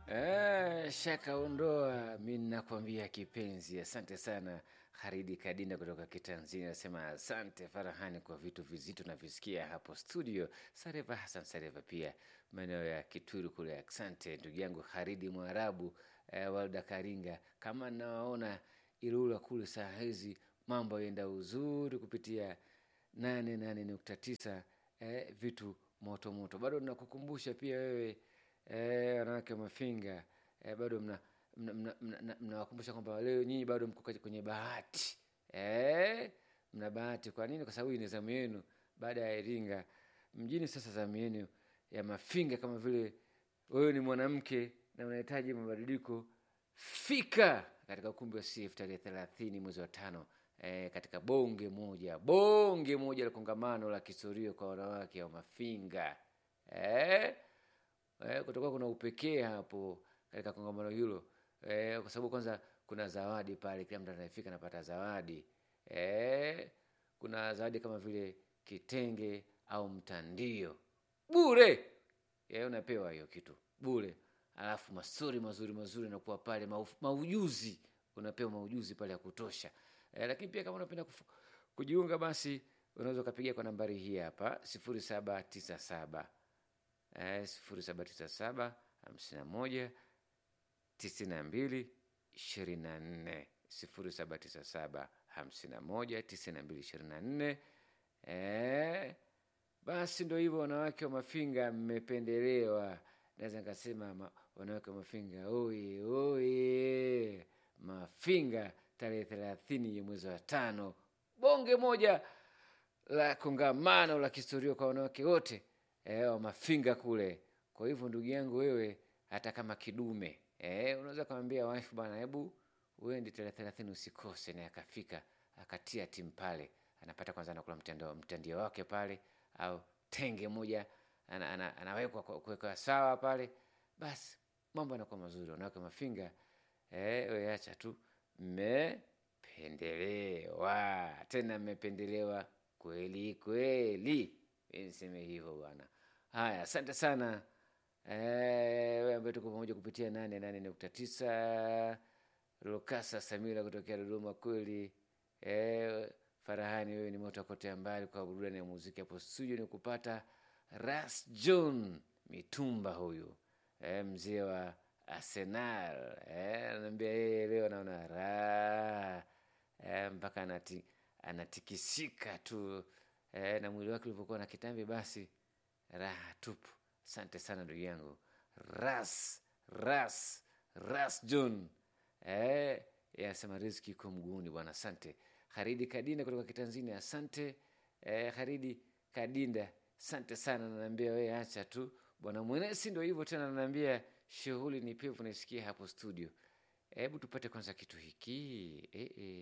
Shaka ondoa, mimi nakwambia kipenzi. Asante sana Haridi Kadinda kutoka Kitanzania, anasema asante Farahani kwa vitu vizito na visikia hapo studio. Sareva Hassan Sareva pia maeneo ya Kituru kule, asante ndugu yangu Haridi Mwarabu. Walda Karinga, kama nawaona Ilula kule saa hizi mambo yenda uzuri kupitia 88.9, vitu moto moto. Bado nakukumbusha pia wewe, wanawake wa Mafinga, bado mnawakumbusha kwamba leo nyinyi bado mko kwenye bahati. Mna bahati. Kwa nini? Kwa sababu ni zamu yenu baada ya Iringa mjini. Sasa zamu yenu ya Mafinga. Kama vile wewe ni mwanamke na unahitaji mabadiliko, fika katika ukumbi wa CF tarehe 30 mwezi wa 5, katika bonge moja la kongamano la kihistoria kwa wanawake wa Mafinga. Kutoka kuna upekee hapo katika kongamano hilo, kwa sababu kwanza kuna zawadi pale, kila mtu anayefika anapata zawadi. Kuna zawadi kama vile kitenge au mtandio bure. Unapewa hiyo kitu bure. Alafu mastori mazuri na kuwa pale, maujuzi, unapewa maujuzi pale ya kutosha. Lakini pia kama unapenda kujiunga, basi unaweza kupigia kwa nambari hii hapa 0797 0797 51 92 24, 0797 51 92 24. Basi ndio hivyo, wanawake wa Mafinga mmependelewa. Naweza nikasema wanawake wa Mafinga oye. Mafinga tarehe 30 ya mwezi wa 5, bonge moja la kongamano la kihistoria kwa wanawake wote wa Mafinga kule. Kwa hivyo ndugu yangu wewe, hata kama kidume, unaweza kumwambia wife bwana, hebu uende tarehe 30 usikose, na akafika akatia timu pale, anapata kwanza anakula mtandio wake pale, au tenge moja anawekwa kuweka sawa pale, basi mambo yanakuwa mazuri. Wanawake Mafinga, wewe acha tu, mmependelewa, tena mmependelewa kweli. Niseme hivyo bwana. Haya, asante sana wewe ambaye tuko pamoja kupitia 88.9. Lokasa Samira kutokea Dodoma kweli. Farahani, wewe ni moto kote mbali kwa burudani ya muziki. Hapo studio ni kupata Ras John Mitumba, huyu mzee wa Arsenal. Ananiambia yeye leo naona raha, mpaka anatikisika tu, na mwili wake ulivyokuwa na kitambi, basi raha tupu. Asante sana ndugu yangu Ras John. Yasema riziki iko mguuni bwana. Asante Haridi Kadinda kutoka Kitanzania, asante Haridi Kadinda, asante sana. Ananiambia wewe acha tu bwana Mwenesi, ndio hivyo tena. Ananiambia shughuli ni pevu, naisikia hapo studio. Hebu tupate kwanza kitu hiki.